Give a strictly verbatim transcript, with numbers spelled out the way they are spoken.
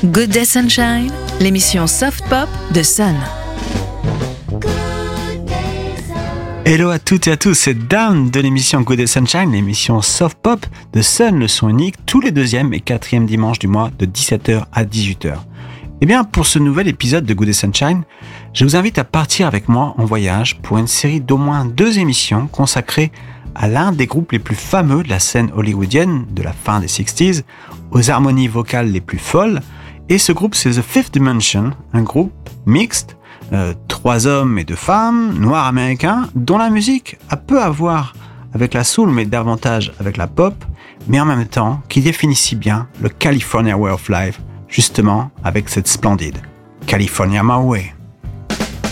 Good Day Sunshine, l'émission Soft Pop de Sun. Hello à toutes et à tous, c'est Dan de l'émission Good Day Sunshine, l'émission Soft Pop de Sun, le son unique, tous les deuxièmes et quatrièmes dimanches du mois de dix-sept heures à dix-huit heures. Et bien, pour ce nouvel épisode de Good Day Sunshine, je vous invite à partir avec moi en voyage pour une série d'au moins deux émissions consacrées à l'un des groupes les plus fameux de la scène hollywoodienne de la fin des sixties, aux harmonies vocales les plus folles. Et ce groupe, c'est The Fifth Dimension, un groupe mixte, euh, trois hommes et deux femmes, noirs américains, dont la musique a peu à voir avec la soul, mais davantage avec la pop, mais en même temps qui définit si bien le California Way of Life, justement avec cette splendide California My Way.